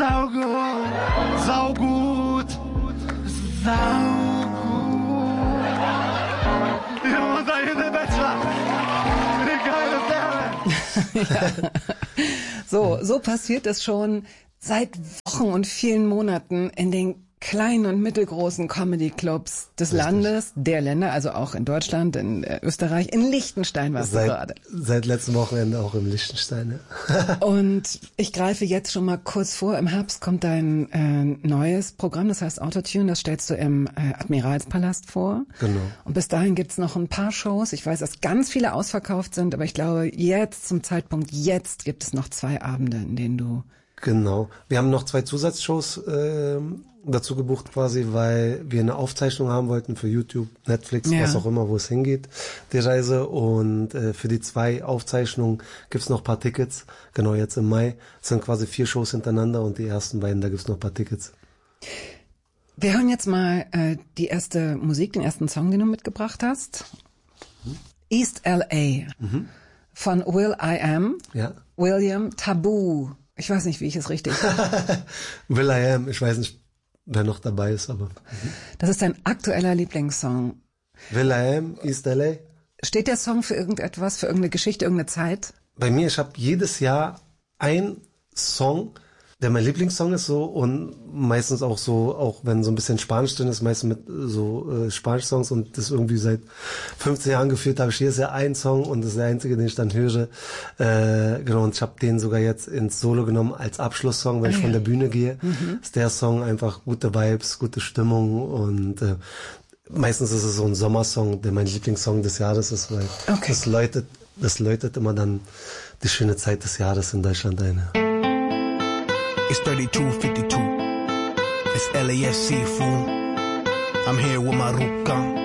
saugut, saugut, saugut. Ja, da in der Bachelor. Wie geil ist der denn? Ja. So passiert es schon seit Wochen und vielen Monaten in den kleinen und mittelgroßen Comedy-Clubs des Landes, der Länder, also auch in Deutschland, in Österreich, in Liechtenstein warst du gerade. Seit letztem Wochenende auch im Liechtenstein, ja. Und ich greife jetzt schon mal kurz vor, im Herbst kommt dein neues Programm, das heißt Autotune, das stellst du im Admiralspalast vor. Genau. Und bis dahin gibt's noch ein paar Shows. Ich weiß, dass ganz viele ausverkauft sind, aber ich glaube, jetzt, zum Zeitpunkt jetzt, gibt es noch 2 Abende, in denen du... Genau. Wir haben noch 2 Zusatzshows dazu gebucht quasi, weil wir eine Aufzeichnung haben wollten für YouTube, Netflix, was auch immer, wo es hingeht, die Reise. Und für die 2 Aufzeichnungen gibt's noch ein paar Tickets. Genau, jetzt im Mai. Es sind quasi 4 Shows hintereinander und die ersten beiden, da gibt's noch ein paar Tickets. Wir hören jetzt mal die erste Musik, den ersten Song, den du mitgebracht hast. East L.A. von Will I Am. Ja. William Taboo. Ich weiß nicht, wie ich es richtig sage. Will I Am, ich weiß nicht, wer noch dabei ist, aber... Das ist dein aktueller Lieblingssong. Will I Am, East L.A. Steht der Song für irgendetwas, für irgendeine Geschichte, irgendeine Zeit? Bei mir, ich habe jedes Jahr einen Song, der mein Lieblingssong ist, so, und meistens auch so, auch wenn so ein bisschen Spanisch drin ist, meistens mit so Spanisch-Songs, und das irgendwie seit 15 Jahren geführt habe ich jedes Jahr einen Song, und das ist der einzige, den ich dann höre. Genau, und ich habe den sogar jetzt ins Solo genommen als Abschlusssong, wenn ich von der Bühne gehe. Ist der Song einfach gute Vibes, gute Stimmung, und meistens ist es so ein Sommersong, der mein Lieblingssong des Jahres ist, weil das läutet immer dann die schöne Zeit des Jahres in Deutschland ein. It's 3252. It's LAFC, fool. I'm here with my Ruka.